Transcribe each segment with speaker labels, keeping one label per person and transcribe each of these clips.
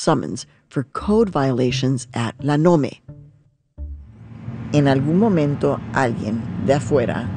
Speaker 1: summons for code violations at La Nome.
Speaker 2: En algún momento alguien de afuera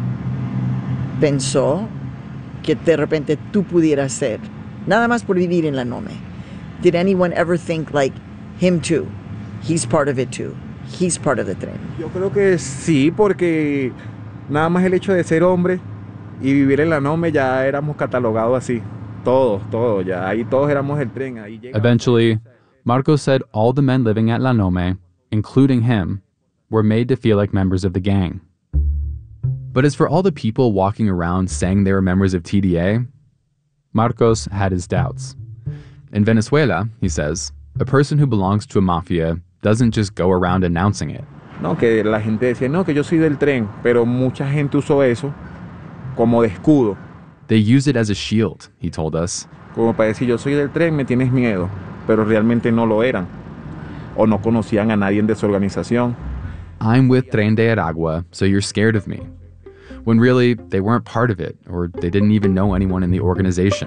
Speaker 2: pensó que de repente tú pudieras ser, nada más por vivir en La Nome. Did anyone ever think like, him too, he's part of it too, he's part of the tren?
Speaker 3: Yo creo que sí, porque nada más el hecho de ser hombre y vivir en La Nome ya éramos catalogados así. Todos, ya ahí todos éramos el tren. Ahí
Speaker 4: Eventually, Marcos said all the men living at La Nome, including him, were made to feel like members of the gang. But as for all the people walking around saying they were members of TDA, Marcos had his doubts. In Venezuela, he says, a person who belongs to a mafia doesn't just go around announcing it.
Speaker 3: No, que la gente decía, no, que yo soy del tren, pero mucha gente usó eso como de escudo.
Speaker 4: They use it as a shield, he told us.
Speaker 3: Como para decir, yo soy del tren, me tienes miedo, pero realmente no lo eran. O no conocían a nadie de su organización.
Speaker 4: I'm with Tren de Aragua, so you're scared of me. When really, they weren't part of it, or they didn't even know anyone in the organization.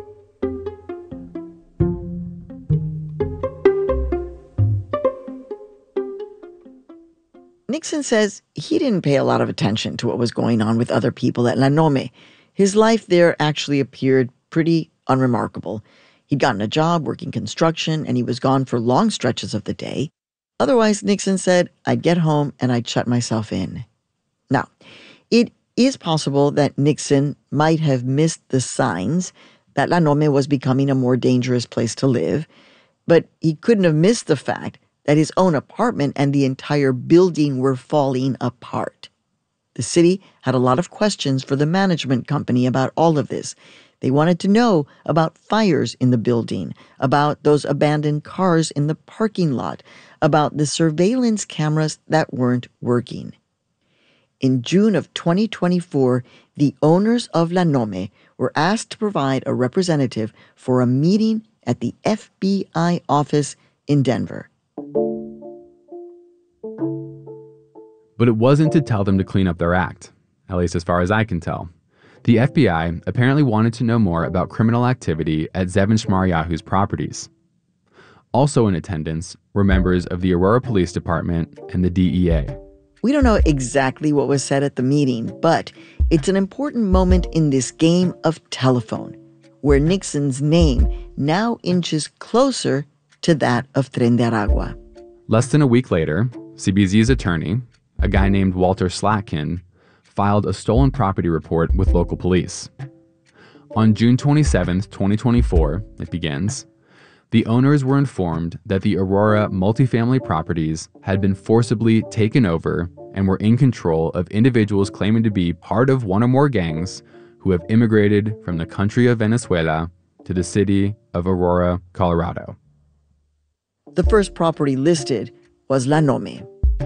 Speaker 2: Nixon says he didn't pay a lot of attention to what was going on with other people at La Nome. His life there actually appeared pretty unremarkable. He'd gotten a job working construction, and he was gone for long stretches of the day. Otherwise, Nixon said, I'd get home and I'd shut myself in. Now, it is possible that Nixon might have missed the signs that La Nome was becoming a more dangerous place to live, but he couldn't have missed the fact that his own apartment and the entire building were falling apart. The city had a lot of questions for the management company about all of this. They wanted to know about fires in the building, about those abandoned cars in the parking lot, about the surveillance cameras that weren't working. In June of 2024, the owners of La Nome were asked to provide a representative for a meeting at the FBI office in Denver.
Speaker 4: But it wasn't to tell them to clean up their act, at least as far as I can tell. The FBI apparently wanted to know more about criminal activity at Zevin Shmaryahu's properties. Also in attendance were members of the Aurora Police Department and the DEA.
Speaker 2: We don't know exactly what was said at the meeting, but it's an important moment in this game of telephone, where Nixon's name now inches closer to that of Tren de Aragua.
Speaker 4: Less than a week later, CBZ's attorney, a guy named Walter Slatkin, filed a stolen property report with local police. On June 27, 2024, it begins, the owners were informed that the Aurora multifamily properties had been forcibly taken over and were in control of individuals claiming to be part of one or more gangs who have immigrated from the country of Venezuela to the city of Aurora, Colorado.
Speaker 2: The first property listed was La Nome.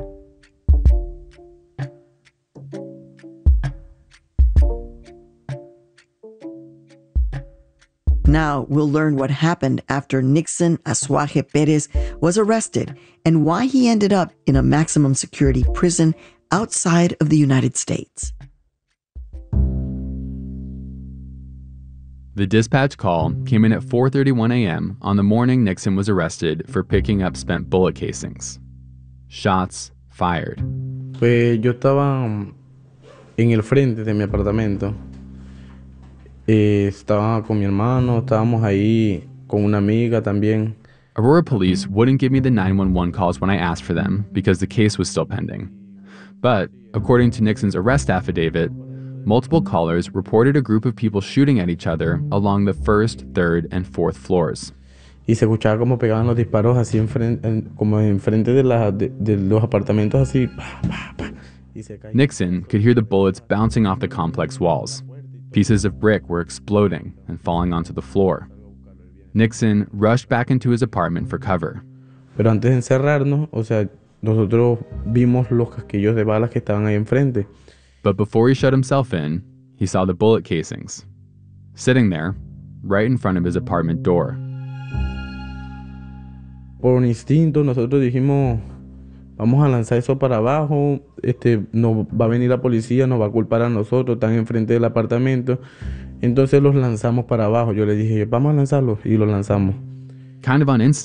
Speaker 2: Now we'll learn what happened after Nixon Azuaje Perez was arrested and why he ended up in a maximum security prison outside of the United States.
Speaker 4: The dispatch call came in at 4:31 a.m. on the morning Nixon was arrested for picking up spent bullet casings. Shots fired.
Speaker 5: Pues yo estaba en el frente de mi apartamento. Estaba con mi hermano, estábamos ahí con una amiga también.
Speaker 4: Aurora police wouldn't give me the 911 calls when I asked for them because the case was still pending. But, according to Nixon's arrest affidavit, multiple callers reported a group of people shooting at each other along the first, third, and fourth floors.
Speaker 5: Y se escuchaba como pegaban los disparos así como enfrente de los apartamentos así. Pa, pa, pa, y se caía.
Speaker 4: Nixon could hear the bullets bouncing off the complex walls. Pieces of brick were exploding and falling onto the floor. Nixon rushed back into his apartment for cover.
Speaker 5: Pero antes de encerrarnos, o sea, nosotros vimos los casquillos de balas que estaban ahí enfrente.
Speaker 4: But before he shut himself in, he saw the bullet casings, sitting there, right in front of his apartment door.
Speaker 5: Por un instinto, nosotros dijimos, vamos a lanzar eso para abajo, nos va a venir la policía, nos va a culpar a nosotros, están enfrente del apartamento. Entonces los lanzamos para abajo. Yo le dije, vamos a lanzarlos, y los lanzamos.
Speaker 4: Kind of on instinct.